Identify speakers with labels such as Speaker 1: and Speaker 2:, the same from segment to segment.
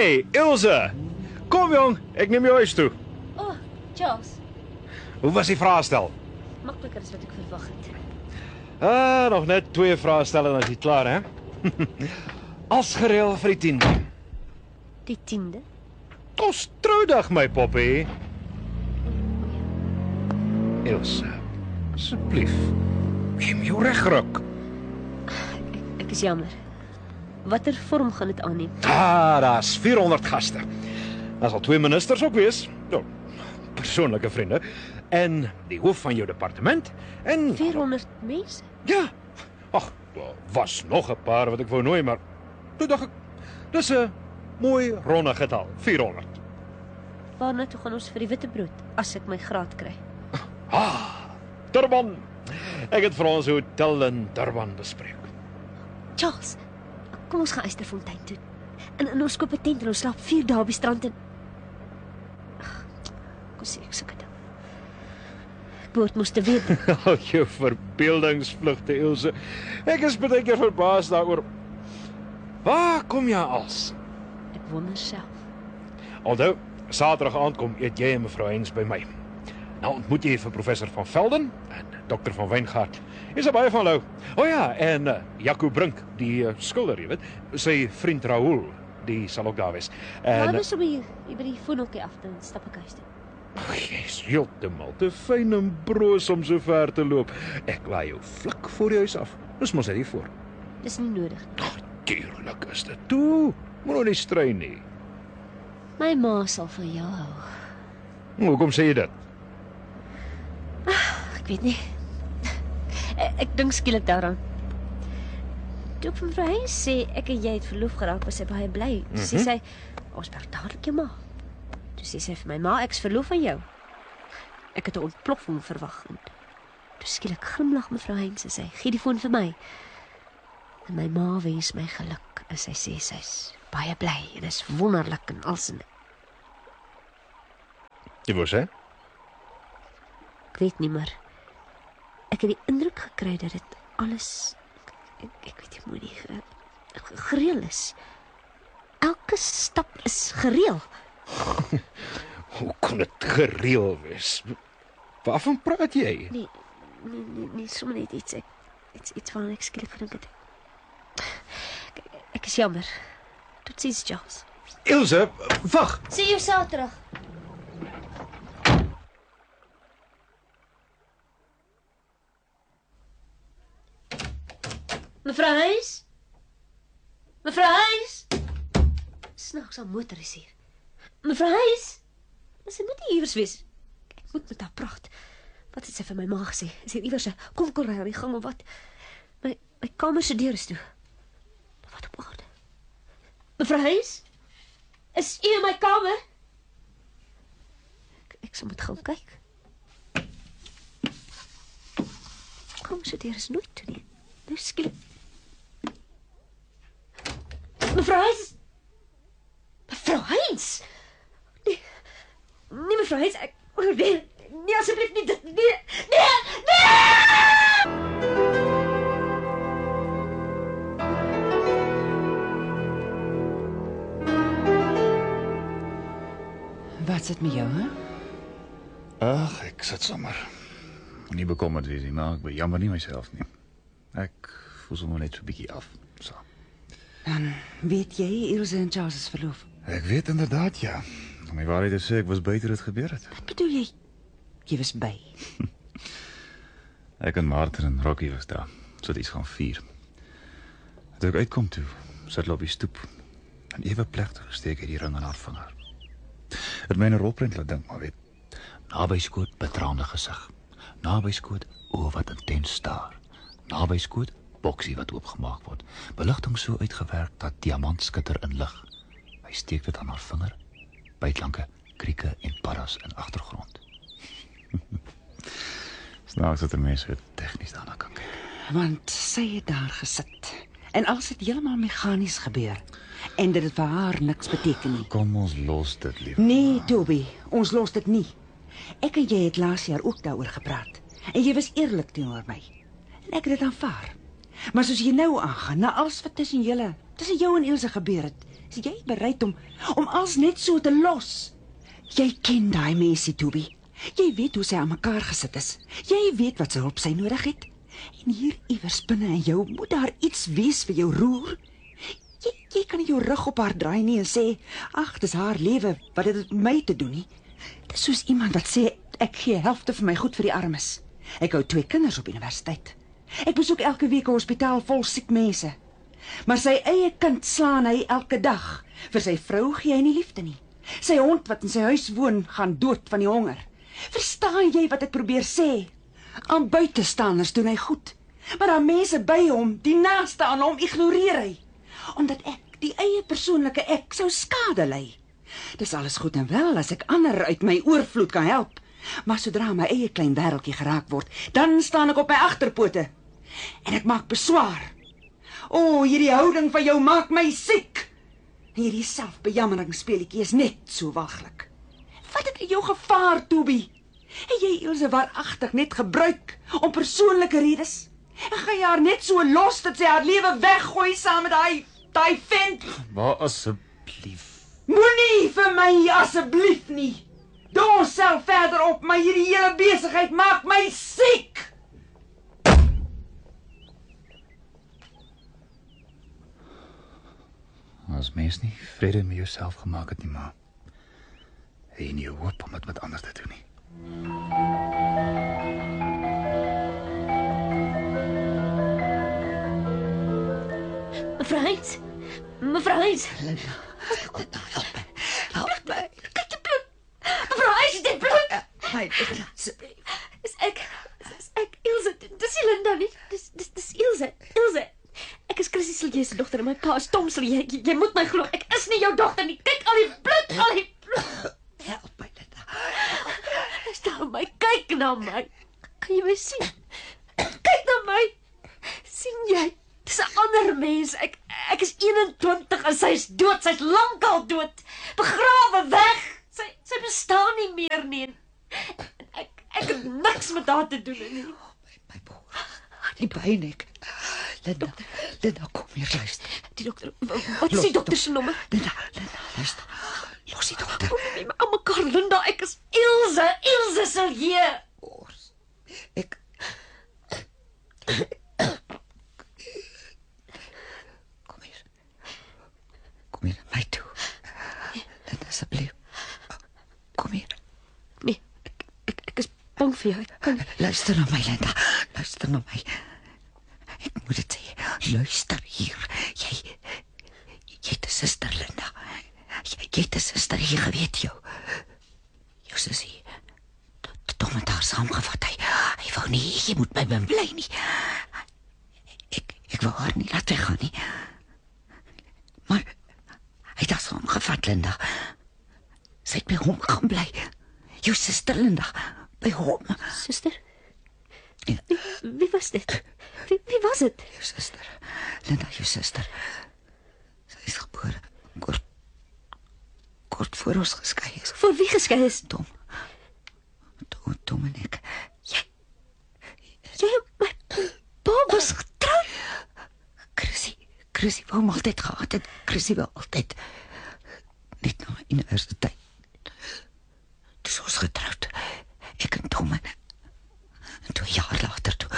Speaker 1: Hey, Ilse! Kom jong, ek neem jou huis toe.
Speaker 2: Oh, Charles.
Speaker 1: Hoe was die vraestel?
Speaker 2: Makliker as wat ek verwag het.
Speaker 1: Nog net 2 vraestelle en dan is jy klaar, hè? As gereël vir die 10de.
Speaker 2: Die 10de?
Speaker 1: Ons troudag, my poppie. Ilse, asseblief, gee my jou regruk.
Speaker 2: Ek is jammer. Watter vorm gaan dit aanneem?
Speaker 1: Daar's 400 gaste. Daar sal 2 ministers ook wees. Nou, persoonlike vriende. En die hoof van jou departement. En
Speaker 2: 400 mense?
Speaker 1: ja. Ag, was nog 'n paar wat ek wou nooi, maar toe dink ek, dis 'n mooi ronde getal, 400.
Speaker 2: Waarna toe gaan ons vir die witbrood as ek my graad kry?
Speaker 1: Durban. Ek het vir ons hotel in Durban bespreek.
Speaker 2: Charles, kom ons gaan Eysterfontein toe. En ons koop 'n tent en ons slaap 4 dae op die strand en kom sê ek soek dit. Ek behoort mos te weet.
Speaker 1: Al jou verbeeldingsvlugte, Ilse. Ek is baie keer verbaas daaroor. Waar kom jy als?
Speaker 2: Ek wonder self.
Speaker 1: Onthou, Saterdag aand kom eet jy en mevrou Hens by my. Nou ontmoet jy vir professor van Velden en dokter van Wijngaard. Is er baie van hulle. O ja, en Jaco Brink, die skilder, jy weet, sy vriend Raoul, die sal ook daar wees.
Speaker 2: Laat
Speaker 1: En
Speaker 2: ons sommer hier by die voetnokie af, dan stap ek huis toe.
Speaker 1: jy's heeltemal te fyn en broos om so ver te loop. Ek laai jou vlak voor die huis af. Dis mos net hier voor.
Speaker 2: Dis nie nodig.
Speaker 1: Tuurlik is dit toe. Moet nou nie strei nie.
Speaker 2: My ma sal van jou hou.
Speaker 1: Hoekom sê jy dit?
Speaker 2: Ek weet nie. Ek dink skielik daaraan. Toe ek van mevrou Hens sê ek en jy het verloof geraak, was sy baie bly. Toe sê sy, ons bel dadelik jou ma. Toe sê sy vir my, ma, ek's verloof van jou. Ek het 'n ontploffing verwag. En toe skielik glimlag mevrou Hens en sê, gee die foon vir my. En my ma wens my geluk en sy sê sy's baie bly en is wonderlik en alsin.
Speaker 1: Jy wou sê?
Speaker 2: Ek weet nie, maar ek het die indruk gekry dat dit alles, ek weet nie, moenie, gereël is. Elke stap is gereël.
Speaker 1: Hoe kon dit gereël wees? Waarvan praat jy?
Speaker 2: Nee, sommer net iets waaraan ek skielik gedink het. Ek is jammer. Tot ziens, Charles.
Speaker 1: Ilse, wag!
Speaker 2: Sien jou Saterdag. Mevrou Hens? Mevrou Hens? Snaaks, al motor is hier. Mevrou Hens? Sy moet nie iewers wees. Ek moet met haar praat. Wat het sy vir my ma gesê? Is hier iewers 'n konkelry aan die gang of wat? My kamer se deur is toe. Wat op aarde? Mevrou Hens? Is u in my kamer? Ek sal moet gaan kyk. Kamer se deur is nooit toe nie. Nou skielik. Mevrou Hens? Mevrou Hens? Nee, mevrou Hens, ek nee, asseblief nie dit. Nee.
Speaker 3: Wat sit met jou, hè?
Speaker 4: Ag, ek sit sommer. Nie bekommerd wees nie, maar ek bejammer nie myself nie. Ek voel sommer net so 'n bietjie af. So.
Speaker 3: Dan weet jy, Ilse en Charles is verloof.
Speaker 4: Ek weet inderdaad, ja. Om die waarheid te sê, ek was by toe dit gebeur het.
Speaker 3: Wat bedoel jy? Jy was by.
Speaker 4: Ek en Martin en Rocky was daar. So iets van 4. Toe ek uitkom toe, sit hulle op die stoep. En ewe plegtig steek hy die ring aan haar vinger. Het my 'n rolprent laat dink, maar weet, naby skoot betraande gesig. Naby skoot oë wat intens staar. Naby skoot boksie wat oopgemaak word. Beligting so uitgewerk dat diamant skitter in lig. Hy steek dit aan haar vinger. Byklanke, krieke en paddas in agtergrond. Snaaks dat 'n mens so tegnies daarna kan kyk.
Speaker 3: Want sy het daar gesit. En alles het heeltemal meganies gebeur. En dit het vir haar niks beteken nie.
Speaker 4: Kom ons los dit, lief.
Speaker 3: Nee, Toby, ons los dit nie. Ek en jy het laas jaar ook daaroor gepraat. En jy was eerlik teenoor my. En ek het dit aanvaar. Maar soos jy nou aangaan, na alles wat tussen jou en Ilse gebeur het, Is jy bereid om alles net so te los? Jy ken daai mensie, Toby. Jy weet hoe sy aan mekaar gesit is. Jy weet wat se hulp sy nodig het. En hier iewers binne in jou moet daar iets wees vir jou roer. Jy kan nie jou rug op haar draai nie en sê, ag, dis haar lewe, wat het dit met my te doen nie. Dis soos iemand wat sê, ek gee helfte van my goed vir die armes. Ek hou 2 kinders op universiteit. Ek besoek elke week 'n hospitaal vol siek mense. Maar sy eie kind slaan hy elke dag. Vir sy vrou gee hy nie liefde nie. Sy hond wat in sy huis woon, gaan dood van die honger. Verstaan jy wat ek probeer sê? Aan buitestanders doen hy goed. Maar aan mense by hom, die naaste aan hom, ignoreer hy. Omdat ek, die eie persoonlike ek, sou skade ly. Dis alles goed en wel as ek ander uit my oorvloed kan help. Maar sodra my eie klein wêreldjie geraak word, dan staan ek op my agterpote. En ek maak beswaar. O, hierdie houding van jou maak my siek. Hierdie selfbejammeringspeletjie is net so walglik. Wat het in jou gevaar, Toby? Het jy Ilse waaragtig net gebruik om persoonlike redes? En gaan jy haar net so los dat sy haar lewe weggooi saam met daai vent?
Speaker 4: Maar asseblief.
Speaker 3: Moenie vir my asseblief nie. Doe onsself verder op, maar hierdie hele besigheid maak my siek.
Speaker 4: As mens nie vrede met jouself gemaak het nie, maar het jy nie hoop om dit met anders te doen nie.
Speaker 2: Mevrou Heinz.
Speaker 3: Help my.
Speaker 2: Kyk die bloed. Mevrou Heinz, dit bloed.
Speaker 3: My asseblief.
Speaker 2: Is ek Ilse, dis nie Linda nie. Dis Ilse. Ek is Chrissy Silje se dogter en my pa is Tom Silje. Jy moet my glo. Ek is nie jou dogter nie. Kyk al die bloed.
Speaker 3: Help my, Linda.
Speaker 2: Stel my, kyk na my. Kan jy my sien? Kyk na my. Sien jy? Dis 'n ander mens. Ek is 21 en sy is dood. Sy's lankal dood. Begrawe weg. Sy bestaan nie meer nie. Ek het niks met haar te doen nie.
Speaker 3: My bor. Die pyn. Linda, kom hier, luister.
Speaker 2: Die dokter, wat is die dokter se nommer?
Speaker 3: Linda, luister. Los die dokter.
Speaker 2: Nee, maar aan mekaar, Linda, ek is Ilse Silje.
Speaker 3: Ek Kom hier na my toe. Linda, asseblief. Kom hier.
Speaker 2: Nee, ek is bang vir jou.
Speaker 3: Luister na my, Linda. Luister na my. Ek moet dit sê. Luister hier. Jy het 'n suster, Linda. Jy het 'n suster, jy geweet jou. Jou sussie. Tom het haar saamgevat. Hy wou nie, jy moet by my bly nie. Ek wou haar nie laat weggaan nie. Maar hy het haar saamgevat, Linda. Sy het by hom gaan bly. Jou suster, Linda. By hom.
Speaker 2: Suster?
Speaker 3: Ja.
Speaker 2: Wie was dit? Wie was dit?
Speaker 3: Jou suster. Linda, jou suster. Sy is gebore kort voor ons geskei is.
Speaker 2: Voor wie geskei is?
Speaker 3: Tom en ek.
Speaker 2: Jy my pa was getroud.
Speaker 3: Chrissy wou hom altyd gehad het. Chrissy wou altyd. Net na universiteit. Dis ons getroud. Ek en Tom en 2 jaar later toe.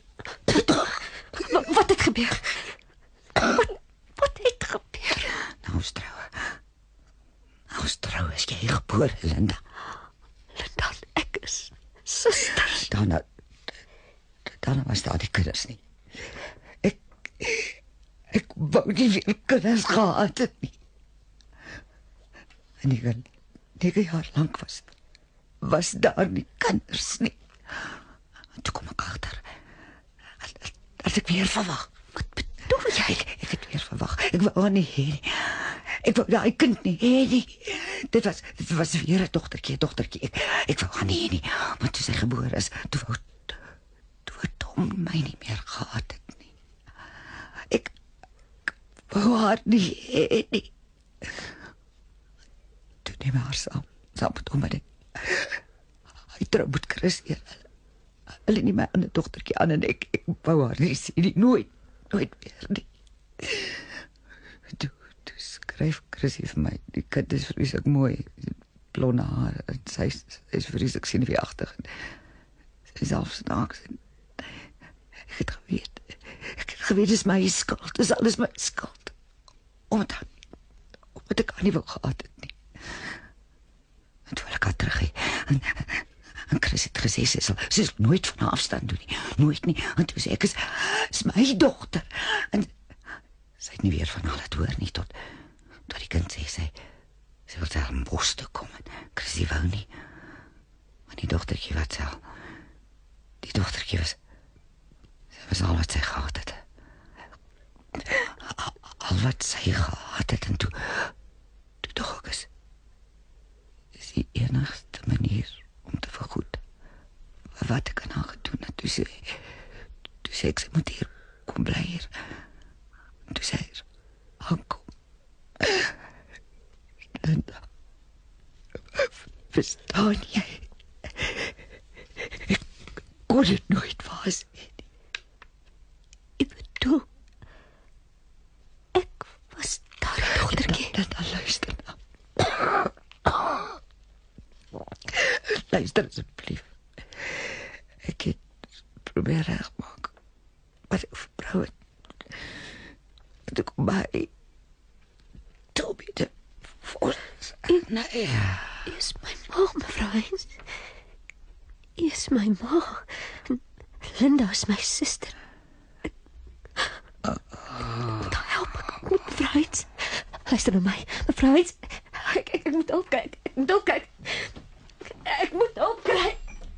Speaker 2: Wat het gebeur? Wat het gebeur?
Speaker 3: Nou ons trou is jy gebore, Linda.
Speaker 2: Linda, ek is susters.
Speaker 3: Dan was daar die kinders nie. Ek wou nie weer kinders gehad het nie. En 9 jaar lank was daar nie kinders nie. En toe kom ek agter. As ek weer verwag. Wat bedoel jy? Ek het weer verwag. Ek wou haar nie hê nie. Ek wou daai kind nie hê nie. Dit was weer 'n dogtertjie. Ek wou haar nie hê nie. Maar toe sy gebore is, toe wou Tom my nie meer gehad het nie. Ek wou haar nie hê nie. Toe neem haar saam met hom en hy trou met Chrissy. Hulle neem my ander dogtertjie aan en ek wou haar nie sien nie. Nooit weer nie. Toe
Speaker 5: skryf Chrissy vir my. Die kind is vreeslik mooi. Blonde haar. En sy is vreeslik senuweeagtig. Sy is self snaaks. Ek het geweet, dis my skuld. Dis alles my skuld. Omdat ek haar nie wou gehad het nie. En toe wil ek haar terug hê. En Chris het gesê, sy sal nooit van haar afstand doen nie. Nooit nie. En toe sê ek, is my dogter. En sy het nie weer van haar laat hoor nie, tot die kind sê, sy wil daar in bos toe kom. En Chris die wou nie. Maar die dogtertjie wat sal. Die dogtertjie was al wat sy gehad het. Al wat sy gehad het. En toe dog ek is die enigste manier om te vergoed wat ek aan haar gedoen het. Toe sê ek, sy moet hier kom bly hier. Toe sê hy, aankom. Linda, verstaan jy? Ek kon het nooit was nie. Ek bedoel, ek was daar dogtertjie. Dan luister nou. Luister asseblief. Ek het probeer regmaak. Maar ek vrou het. Toe kom by Toby te volgens. Nee. U is my ma, mevrou Heinz. U is my ma. Linda is my suster. Moet help ek, mevrou Heinz. Luister na my, mevrou Heinz. Ek moet opkyk.